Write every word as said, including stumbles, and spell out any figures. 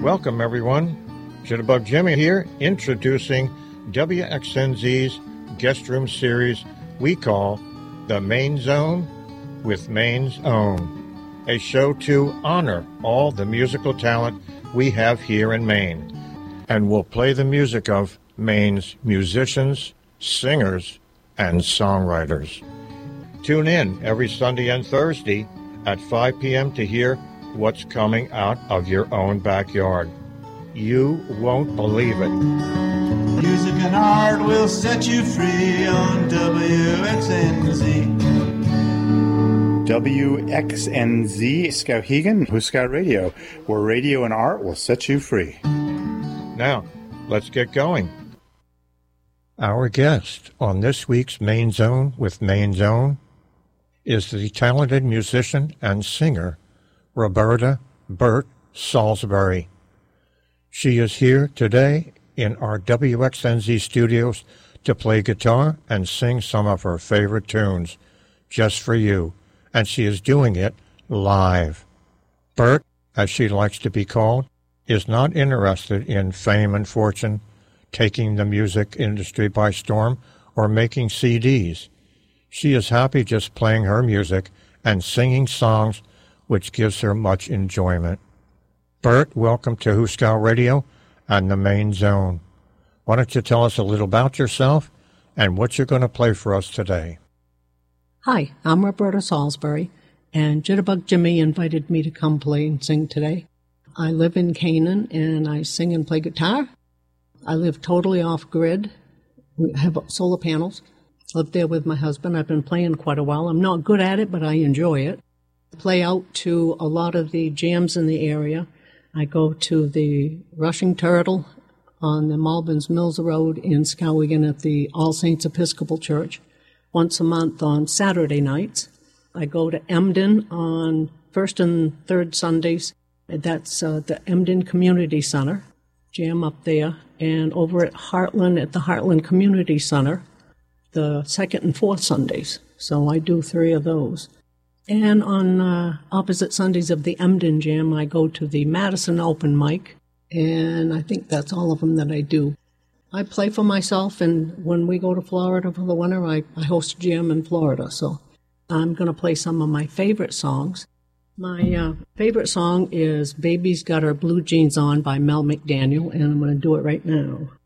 Welcome, everyone. Jitterbug Jimmy here, introducing W X N Z's guest room series we call The Main Zone with Maine's Own, a show to honor all the musical talent we have here in Maine. And we'll play the music of Maine's musicians, singers, and songwriters. Tune in every Sunday and Thursday at five p.m. to hear what's coming out of your own backyard. You won't believe it. Music and art will set you free on W X N Z. W X N Z, Skowhegan, Huska Radio, where radio and art will set you free. Now, let's get going. Our guest on this week's Main Zone with Maine's Own is the talented musician and singer Roberta Burt Salisbury. She is here today in our W X N Z studios to play guitar and sing some of her favorite tunes just for you, and she is doing it live. Burt, as she likes to be called, is not interested in fame and fortune, taking the music industry by storm, or making C Ds. She is happy just playing her music and singing songs which gives her much enjoyment. Burt, welcome to Huska Radio and the Main Zone. Why don't you tell us a little about yourself and what you're going to play for us today? Hi, I'm Roberta Salisbury, and Jitterbug Jimmy invited me to come play and sing today. I live in Canaan, and I sing and play guitar. I live totally off-grid. We have solar panels. I live there with my husband. I've been playing quite a while. I'm not good at it, but I enjoy it. I play out to a lot of the jams in the area. I go to the Rushing Turtle on the Malbins Mills Road in Skowhegan at the All Saints Episcopal Church once a month on Saturday nights. I go to Emden on first and third Sundays. That's uh, the Emden Community Center. Jam up there. And over at Heartland at the Heartland Community Center, the second and fourth Sundays. So I do three of those. And on uh, opposite Sundays of the Emden Jam, I go to the Madison Open Mic, and I think that's all of them that I do. I play for myself, and when we go to Florida for the winter, I, I host a jam in Florida, so I'm going to play some of my favorite songs. My uh, favorite song is Baby's Got Her Blue Jeans On by Mel McDaniel, and I'm going to do it right now.